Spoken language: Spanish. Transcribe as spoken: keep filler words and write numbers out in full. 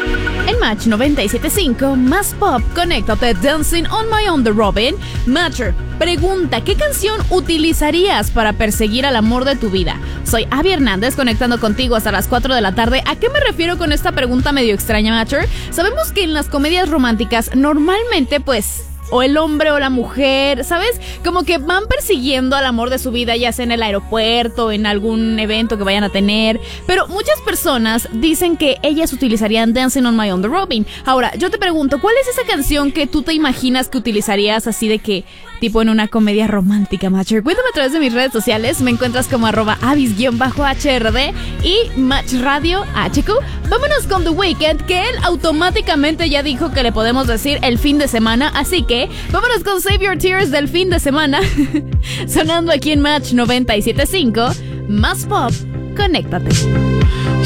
En Match noventa y siete punto cinco, más pop, conéctate Dancing on My Own de Robin. Matcher pregunta, ¿qué canción utilizarías para perseguir al amor de tu vida? Soy Abby Hernández, conectando contigo hasta las cuatro de la tarde. ¿A qué me refiero con esta pregunta medio extraña, Matcher? Sabemos que en las comedias románticas normalmente pues o el hombre o la mujer, ¿sabes? Como que van persiguiendo al amor de su vida, ya sea en el aeropuerto, en algún evento que vayan a tener. Pero muchas personas dicen que ellas utilizarían Dancing on My Own de Robin. Ahora, yo te pregunto, ¿cuál es esa canción que tú te imaginas que utilizarías así de que, tipo en una comedia romántica, Matcher? Cuéntame a través de mis redes sociales. Me encuentras como arroba avis-H R D y Match Radio H Q. Vámonos con The Weeknd, que él automáticamente ya dijo que le podemos decir el fin de semana, así que vámonos con Save Your Tears del fin de semana. Sonando aquí en Match noventa y siete punto cinco. Más pop, conéctate.